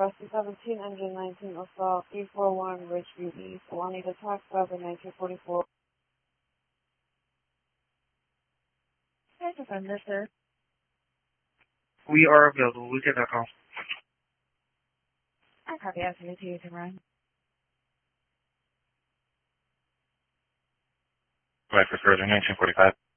Rusty 17, Engine 19, Assault, E41, Ridgeview East, Juanita Taxi, 1944. Can I confirm this, sir? We are available. We get that call. I copy after to you, Ryan. Right for further 1945.